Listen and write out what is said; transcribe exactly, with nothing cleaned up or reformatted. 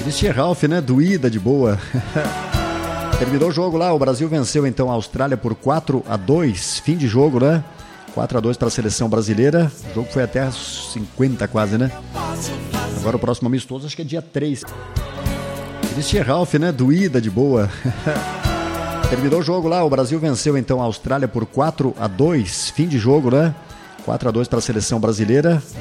Christian Ralph, né? Doída de boa. Terminou o jogo lá, o Brasil venceu então a Austrália por quatro a dois, fim de jogo, né? quatro a dois para a seleção brasileira. O jogo foi até cinquenta quase, né? Agora o próximo amistoso acho que é dia três. Christian Ralph, né? Doída de boa. Terminou o jogo lá, o Brasil venceu então a Austrália por quatro a dois, fim de jogo, né? quatro a dois para a seleção brasileira.